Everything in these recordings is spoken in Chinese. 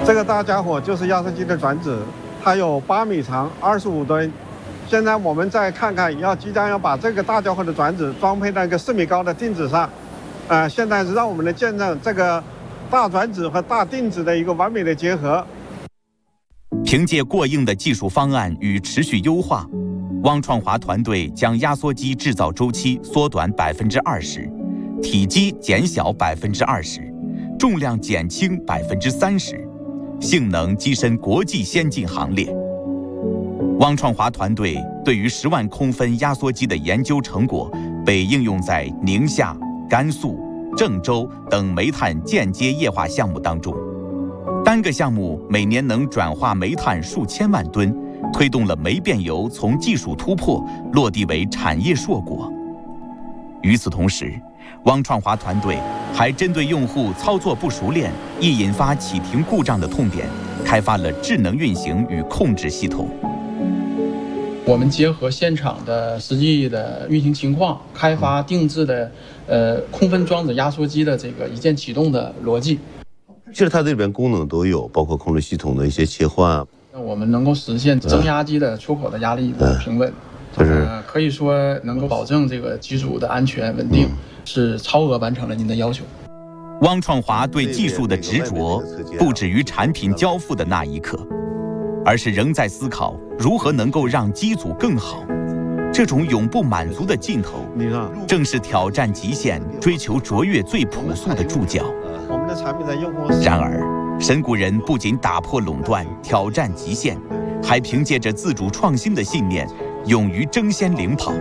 这个大家伙就是压缩机的转子，它有8米长，25吨。现在我们再看看，即将要把这个大家伙的转子装配在一个4米高的定子上。现在是让我们来见证这个大转子和大定子的一个完美的结合。 凭借过硬的技术方案与持续优化，汪创华团队将压缩机制造周期缩短20%，体积减小20%，重量减轻30%，性能跻身国际先进行列。汪创华团队对于10万空分压缩机的研究成果被应用在宁夏、甘肃、郑州等煤炭间接液化项目当中，单个项目每年能转化煤炭数千万吨，推动了煤变油从技术突破落地为产业硕果。与此同时，汪创华团队还针对用户操作不熟练易引发启停故障的痛点，开发了智能运行与控制系统。 我们结合现场的实际的运行情况，开发定制的空分装置压缩机的这个一键启动的逻辑。 其实它这里边功能都有，包括控制系统的一些切换。 我们能够实现增压机的出口的压力的平稳，就是可以说能够保证这个机组的安全稳定，是超额完成了您的要求。 汪创华对技术的执着不止于产品交付的那一刻，而是仍在思考如何能够让机组更好。这种永不满足的劲头，正是挑战极限、追求卓越最朴素的注脚。 我们的产品在用户。 然而，神谷人不仅打破垄断、挑战极限，还凭借着自主创新的信念，勇于争先领跑。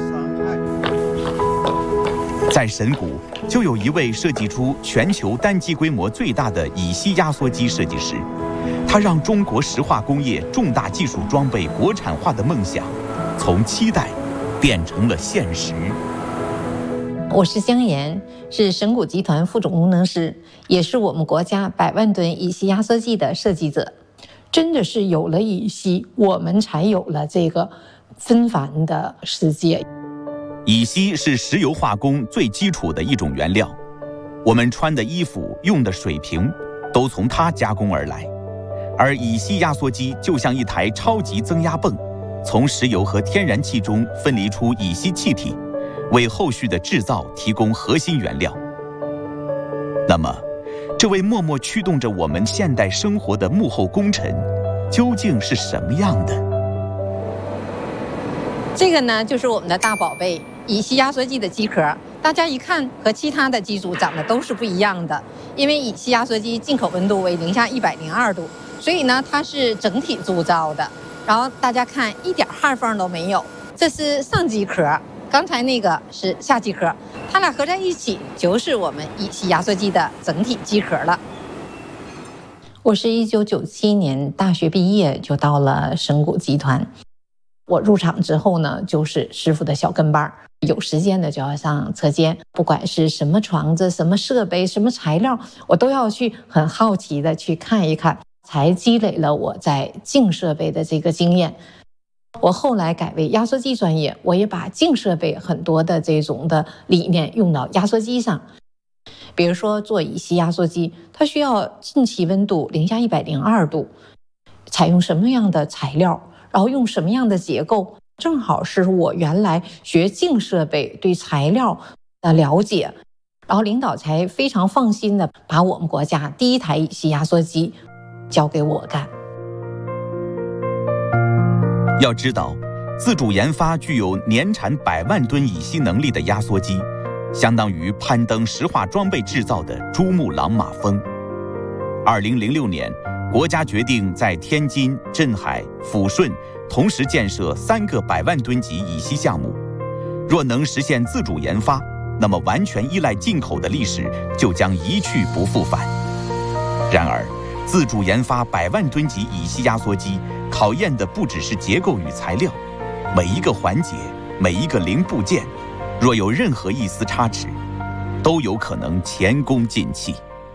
在神谷，就有一位设计出全球单机规模最大的乙烯压缩机设计师，他让中国石化工业重大技术装备国产化的梦想，从期待变成了现实。 我是姜岩，是神谷集团副总工程师，也是我们国家100万吨乙烯压缩机的设计者。真的是有了乙烯，我们才有了这个纷繁的世界。 乙烯是石油化工最基础的一种原料，我们穿的衣服、用的水瓶都从它加工而来。而乙烯压缩机就像一台超级增压泵，从石油和天然气中分离出乙烯气体，为后续的制造提供核心原料。那么，这位默默驱动着我们现代生活的幕后功臣，究竟是什么样的？ 这个呢，就是我们的大宝贝乙烯压缩机的机壳。大家一看和其他的机组长得都是不一样的，因为乙烯压缩机进口温度为零下102度，所以呢，它是整体铸造的。然后大家看，一点焊缝都没有，这是上机壳。刚才那个是下机壳，它俩合在一起就是我们乙烯压缩机的整体机壳了。我是1997年大学毕业就到了神谷集团，我入场之后呢，就是师傅的小跟班，有时间的就要上车间，不管是什么床子、什么设备、什么材料，我都要去很好奇的去看一看，才积累了我在静设备的这个经验。我后来改为压缩机专业，我也把静设备很多的这种的理念用到压缩机上。比如说做乙烯压缩机，它需要进气温度零下102度，采用什么样的材料，然后用什么样的结构，正好是我原来学静设备对材料的了解，然后领导才非常放心的把我们国家第一台乙烯压缩机交给我干。 要知道，自主研发具有年产100万吨乙烯能力的压缩机，相当于攀登石化装备制造的珠穆朗玛峰。2006年，国家决定在天津、镇海、抚顺同时建设3个100万吨级乙烯项目。若能实现自主研发，那么完全依赖进口的历史就将一去不复返。然而，自主研发100万吨级乙烯压缩机，考验的不只是结构与材料，每一个环节、每一个零部件，若有任何一丝差池，都有可能前功尽弃。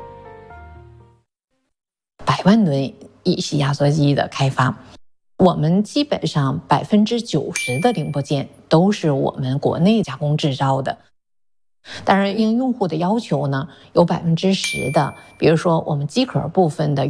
100万吨乙烯压缩机的开发，我们基本上90%的零部件都是我们国内加工制造的。当然，因用户的要求呢，有10%的，比如说我们机壳部分的